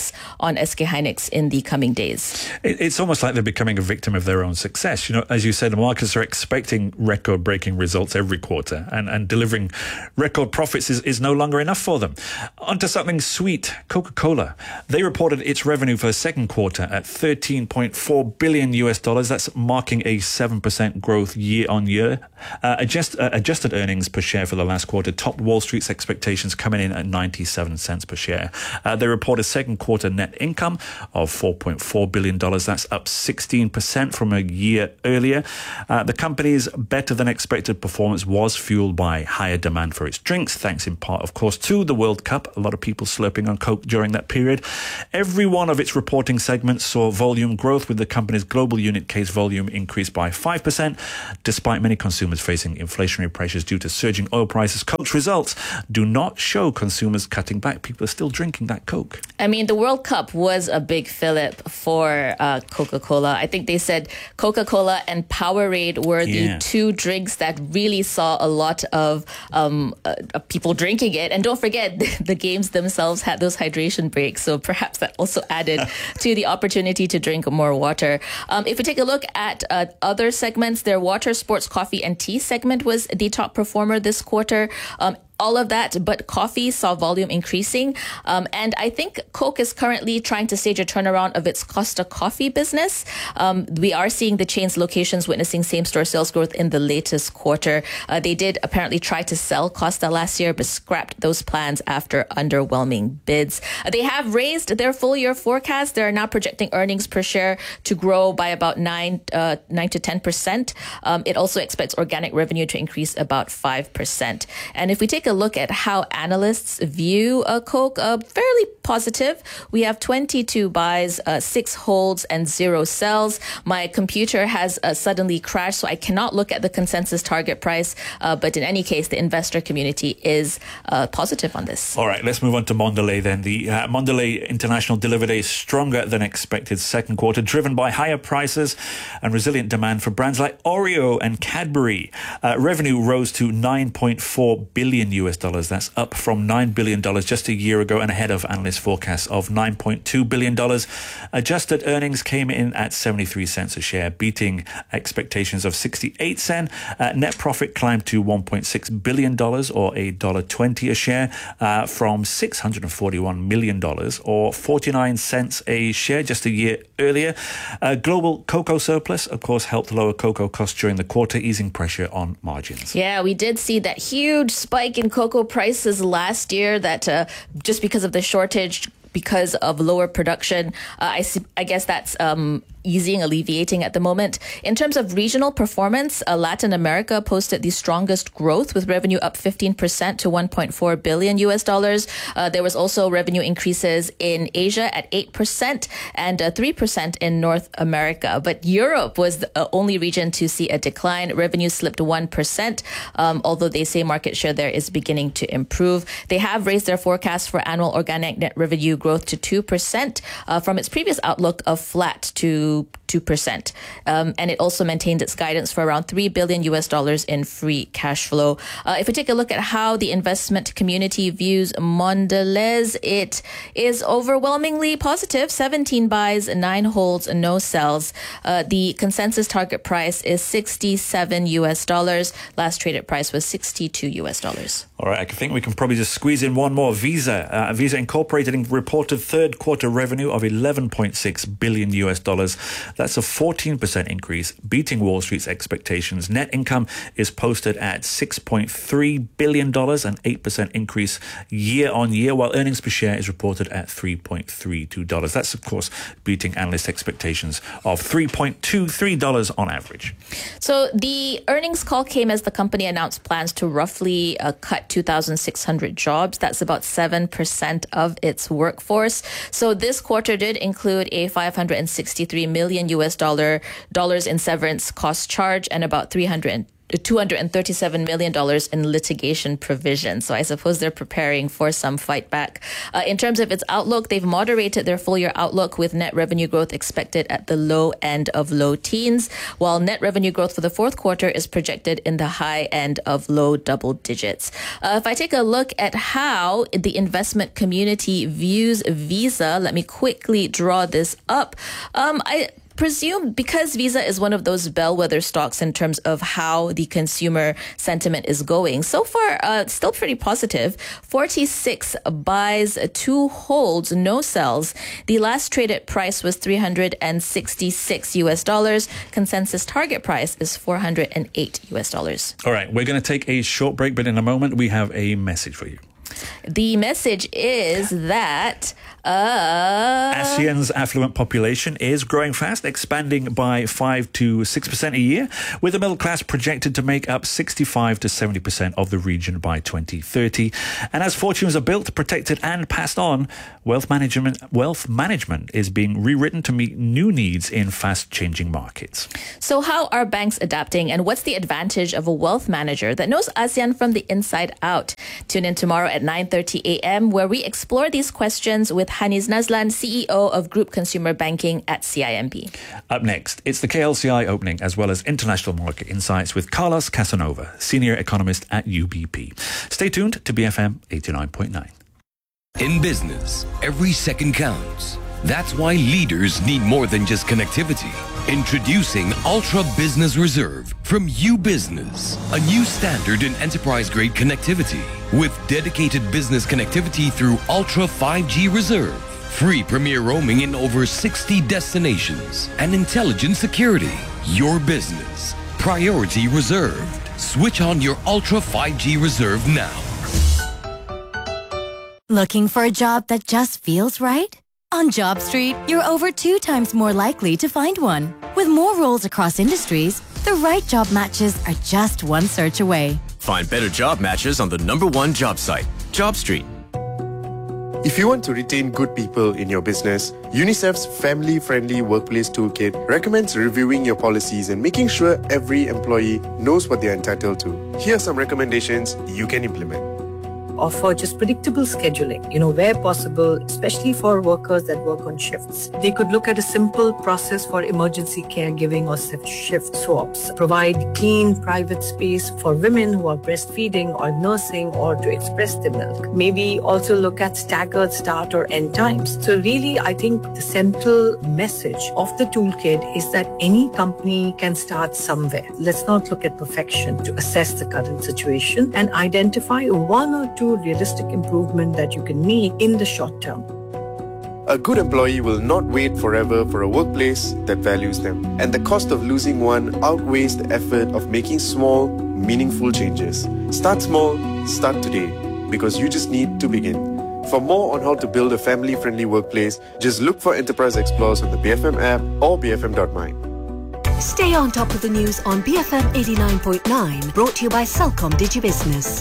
attacks on S K Hynix in the coming days. It's almost like they're becoming a victim of their own success. You know, as you said, the markets are expecting record-breaking results every quarter, and, and delivering record profits is, is no longer enough for them. Onto something sweet, Coca-Cola. They reported its revenue for the second quarter at thirteen point four billion U S dollars. That's marking a seven percent growth year on year. Uh, adjust, uh, adjusted earnings per share for the last quarter topped Wall Street's expectations, coming in at ninety-seven cents per share. Uh, they reported second quarter net income of four point four billion dollars. That's up sixteen percent from a year earlier. Uh, the company's better than expected performance was fueled by higher demand for its drinks, thanks in part, of course, to the World Cup. A lot of people slurping on Coke during that period. Every one of its reporting segments saw volume growth, with the company's global unit case volume increased by five percent, despite many consumers facing inflationary pressures due to surging oil prices. Coke's results do not show consumers cutting back. People are still drinking that Coke. I mean, the World Cup was a big fillip for uh, Coca-Cola. I think they said Coca-Cola and Powerade were Yeah. the two drinks that really saw a lot of um, uh, people drinking it. And don't forget, the, the games themselves had those hydration breaks. So perhaps that also added to the opportunity to drink more water. Um, if we take a look at uh, other segments, their water, sports, coffee, and tea segment was the top performer this quarter. Um, all of that, but coffee saw volume increasing. Um, and I think Coke is currently trying to stage a turnaround of its Costa Coffee business. Um, we are seeing the chain's locations witnessing same-store sales growth in the latest quarter. Uh, they did apparently try to sell Costa last year, but scrapped those plans after underwhelming bids. Uh, they have raised their full-year forecast. They are now projecting earnings per share to grow by about nine, uh, nine to ten percent. Um, it also expects organic revenue to increase about five percent. And if we take a look at how analysts view uh, Coke, uh, fairly positive. We have twenty-two buys, uh, six holds, and zero sells. My computer has uh, suddenly crashed, so I cannot look at the consensus target price. Uh, but in any case, the investor community is uh, positive on this. All right, let's move on to Mondelez then. The uh, Mondelez International delivered a stronger than expected second quarter, driven by higher prices and resilient demand for brands like Oreo and Cadbury. Uh, revenue rose to nine point four billion U S dollars. That's up from nine billion dollars just a year ago and ahead of analyst forecasts of nine point two billion dollars. Adjusted earnings came in at seventy-three cents a share, beating expectations of sixty-eight cents. Uh, net profit climbed to one point six billion dollars or one dollar twenty a share uh, from six hundred forty-one million dollars or forty-nine cents a share just a year earlier. Uh, global cocoa surplus, of course, helped lower cocoa costs during the quarter, easing pressure on margins. Yeah, we did see that huge spike in cocoa prices last year that uh, just because of the shortage, because of lower production, uh, I, see, I guess that's um, easing, alleviating at the moment. In terms of regional performance, uh, Latin America posted the strongest growth, with revenue up fifteen percent to one point four billion U S dollars. Uh, there was also revenue increases in Asia at eight percent and uh, three percent in North America. But Europe was the uh, only region to see a decline. Revenue slipped one percent, um, although they say market share there is beginning to improve. They have raised their forecast for annual organic net revenue growth to two percent uh, from its previous outlook of flat to two percent. Um, and it also maintained its guidance for around three billion U S dollars in free cash flow. Uh, if we take a look at how the investment community views Mondelez, it is overwhelmingly positive. seventeen buys, nine holds, no sells. Uh, the consensus target price is sixty-seven U S dollars. Last traded price was sixty-two U S dollars. All right, I think we can probably just squeeze in one more. Visa. Uh, Visa Incorporated reported third quarter revenue of eleven point six billion U S dollars. That's a fourteen percent increase, beating Wall Street's expectations. Net income is posted at six point three billion dollars, an eight percent increase year on year, while earnings per share is reported at three point three two dollars. That's, of course, beating analyst expectations of three point two three dollars on average. So the earnings call came as the company announced plans to roughly uh, cut two thousand six hundred jobs. That's about seven percent of its workforce. So this quarter did include a five hundred sixty-three million U S dollar dollars in severance cost charge and about three hundred two hundred thirty-seven million dollars in litigation provision. So I suppose they're preparing for some fight back. Uh, in terms of its outlook, they've moderated their full year outlook with net revenue growth expected at the low end of low teens, while net revenue growth for the fourth quarter is projected in the high end of low double digits. Uh, if I take a look at how the investment community views Visa, let me quickly draw this up. Um, I presume because Visa is one of those bellwether stocks in terms of how the consumer sentiment is going. So far, uh, still pretty positive. forty-six buys, two holds, no sells. The last traded price was three hundred sixty-six U S dollars. Consensus target price is four hundred eight U S dollars. All right, we're going to take a short break, but in a moment we have a message for you. The message is that uh, ASEAN's affluent population is growing fast, expanding by five to six percent a year, with the middle class projected to make up sixty-five to seventy percent of the region by twenty thirty. And as fortunes are built, protected and passed on, wealth management, wealth management is being rewritten to meet new needs in fast-changing markets. So how are banks adapting, and what's the advantage of a wealth manager that knows ASEAN from the inside out? Tune in tomorrow at nine thirty a.m. where we explore these questions with Hanis Nazlan, C E O of Group Consumer Banking at C I M B. Up next, it's the K L C I opening as well as international market insights with Carlos Casanova, Senior Economist at U B P. Stay tuned to B F M eighty-nine point nine. In business, every second counts. That's why leaders need more than just connectivity. Introducing Ultra Business Reserve from U Business, a new standard in enterprise-grade connectivity with dedicated business connectivity through Ultra five G Reserve, free premier roaming in over sixty destinations, and intelligent security. Your business, priority reserved. Switch on your Ultra five G Reserve now. Looking for a job that just feels right? On JobStreet, you're over two times more likely to find one. With more roles across industries, the right job matches are just one search away. Find better job matches on the number one job site, JobStreet. If you want to retain good people in your business, UNICEF's family-friendly workplace toolkit recommends reviewing your policies and making sure every employee knows what they're entitled to. Here are some recommendations you can implement. Offer just predictable scheduling, you know, where possible, especially for workers that work on shifts. They could look at a simple process for emergency caregiving or shift swaps. Provide clean, private space for women who are breastfeeding or nursing or to express their milk. Maybe also look at staggered start or end times. So really, I think the central message of the toolkit is that any company can start somewhere. Let's not look at perfection to assess the current situation and identify one or two realistic improvement that you can make in the short term. A good employee will not wait forever for a workplace that values them, and the cost of losing one outweighs the effort of making small, meaningful changes. Start small, start today, because you just need to begin. For more on how to build a family-friendly workplace, just look for Enterprise Explorers on the B F M app or b f m dot my. Stay on top of the news on B F M eighty-nine point nine, brought to you by Celcom DigiBusiness.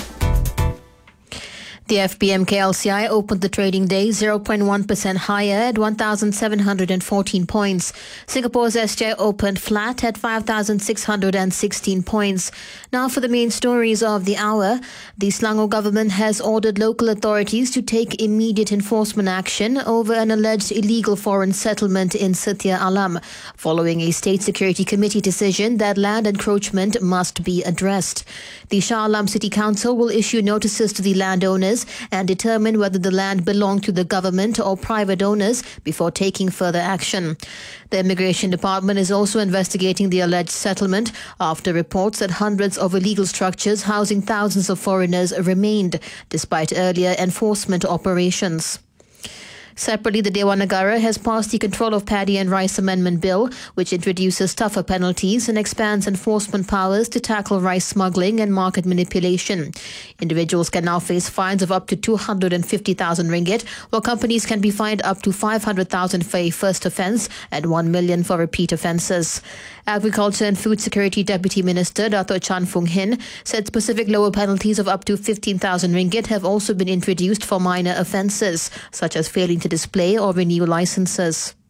The F B M K L C I opened the trading day zero point one percent higher at one thousand seven hundred fourteen points. Singapore's S J opened flat at five thousand six hundred sixteen points. Now for the main stories of the hour. The Selangor government has ordered local authorities to take immediate enforcement action over an alleged illegal foreign settlement in Setia Alam, following a State Security Committee decision that land encroachment must be addressed. The Shah Alam City Council will issue notices to the landowners and determine whether the land belonged to the government or private owners before taking further action. The Immigration Department is also investigating the alleged settlement after reports that hundreds of illegal structures housing thousands of foreigners remained, despite earlier enforcement operations. Separately, the Dewan Negara has passed the Control of Paddy and Rice Amendment Bill, which introduces tougher penalties and expands enforcement powers to tackle rice smuggling and market manipulation. Individuals can now face fines of up to two hundred fifty thousand ringgit, while companies can be fined up to five hundred thousand for a first offence and one million for repeat offences. Agriculture and Food Security Deputy Minister Dato' Chan Fung Hin said specific lower penalties of up to fifteen thousand ringgit have also been introduced for minor offences, such as failing to display or renew licences.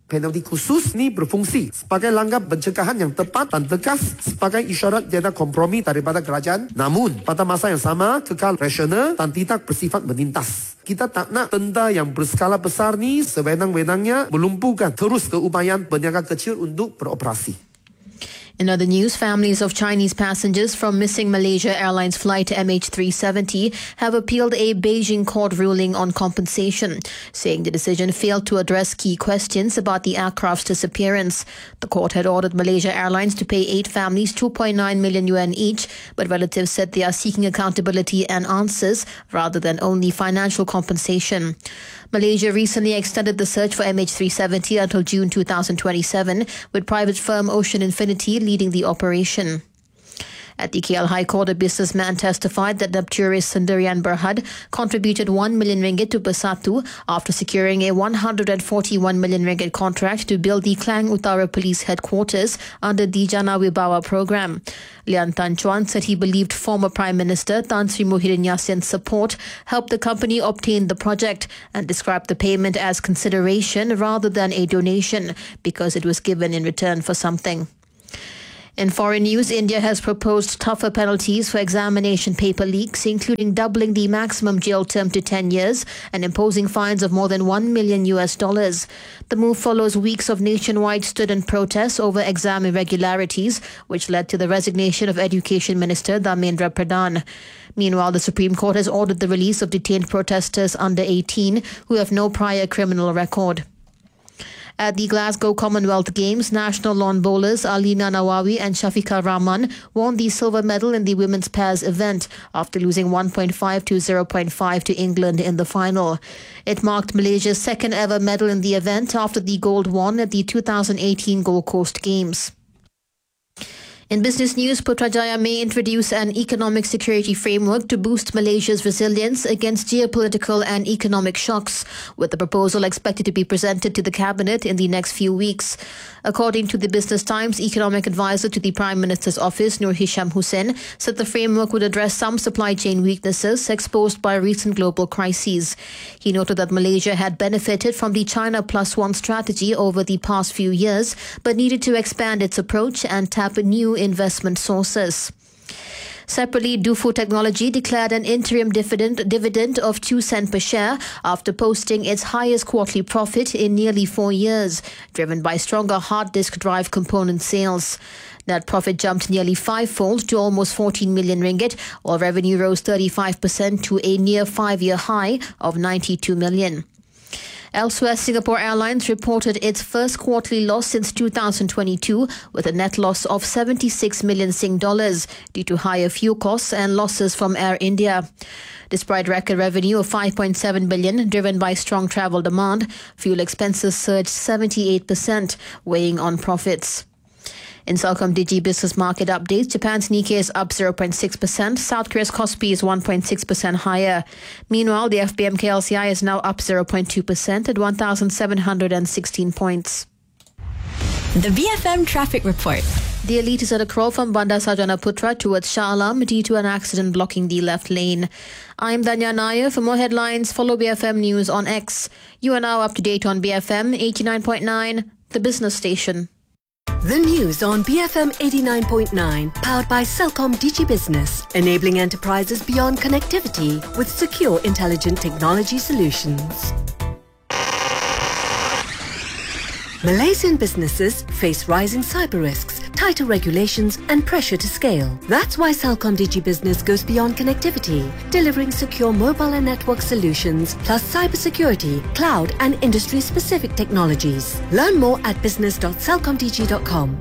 Penalti khusus ni berfungsi sebagai langkah pencegahan yang tepat dan tegas sebagai isyarat tiada kompromi daripada kerajaan. Namun, pada masa yang sama, kekal rasional dan tidak bersifat menintas. Kita tak nak tenda yang berskala besar ni sewenang-wenangnya melumpuhkan terus keupayaan peniaga kecil untuk beroperasi. In other news, families of Chinese passengers from missing Malaysia Airlines flight M H three seventy have appealed a Beijing court ruling on compensation, saying the decision failed to address key questions about the aircraft's disappearance. The court had ordered Malaysia Airlines to pay eight families two point nine million yuan each, but relatives said they are seeking accountability and answers rather than only financial compensation. Malaysia recently extended the search for M H three seventy until June two thousand twenty-seven, with private firm Ocean Infinity leading the operation. At the K L High Court, a businessman testified that Nepturis Sendirian Berhad contributed one million ringgit to Bersatu after securing a one hundred forty-one million ringgit contract to build the Klang Utara Police Headquarters under the Jana Wibawa program. Lian Tan Chuan said he believed former Prime Minister Tan Sri Muhyiddin Yassin's support helped the company obtain the project and described the payment as consideration rather than a donation because it was given in return for something. In foreign news, India has proposed tougher penalties for examination paper leaks, including doubling the maximum jail term to ten years and imposing fines of more than one million U S dollars. The move follows weeks of nationwide student protests over exam irregularities, which led to the resignation of Education Minister Dharmendra Pradhan. Meanwhile, the Supreme Court has ordered the release of detained protesters under eighteen who have no prior criminal record. At the Glasgow Commonwealth Games, national lawn bowlers Alina Nawawi and Shafiqa Rahman won the silver medal in the women's pairs event after losing one point five to zero point five to England in the final. It marked Malaysia's second ever medal in the event after the gold won at the two thousand eighteen Gold Coast Games. In business news, Putrajaya may introduce an economic security framework to boost Malaysia's resilience against geopolitical and economic shocks, with the proposal expected to be presented to the Cabinet in the next few weeks. According to the Business Times, economic advisor to the Prime Minister's office, Nur Hisham Hussain, said the framework would address some supply chain weaknesses exposed by recent global crises. He noted that Malaysia had benefited from the China Plus One strategy over the past few years, but needed to expand its approach and tap new investment sources. Separately, Dufu Technology declared an interim dividend, dividend of two cents per share after posting its highest quarterly profit in nearly four years, driven by stronger hard disk drive component sales. Net profit jumped nearly fivefold to almost fourteen million ringgit, while revenue rose thirty-five percent to a near five-year high of ninety-two million. Elsewhere, Singapore Airlines reported its first quarterly loss since two thousand twenty-two, with a net loss of seventy-six million Sing dollars due to higher fuel costs and losses from Air India. Despite record revenue of five point seven billion, driven by strong travel demand, fuel expenses surged seventy-eight percent, weighing on profits. In Celcom Digi business market updates, Japan's Nikkei is up zero point six percent, South Korea's Kospi is one point six percent higher. Meanwhile, the F B M K L C I is now up zero point two percent at one thousand seven hundred sixteen points. The B F M Traffic Report. The Elite is at a crawl from Bandar Sarjana Putra towards Shah Alam due to an accident blocking the left lane. I'm Danya Nair. For more headlines, follow B F M News on X. You are now up to date on B F M eighty-nine point nine, the business station. The news on B F M eighty-nine point nine, powered by Celcom Digi Business, enabling enterprises beyond connectivity with secure, intelligent technology solutions. Malaysian businesses face rising cyber risks, tighter regulations and pressure to scale. That's why Celcom Digi Business goes beyond connectivity, delivering secure mobile and network solutions, plus cybersecurity, cloud and industry-specific technologies. Learn more at business dot celcom digi dot com.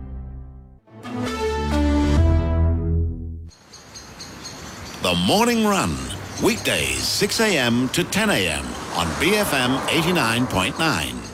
The Morning Run, weekdays six a.m. to ten a.m. on B F M eighty-nine point nine.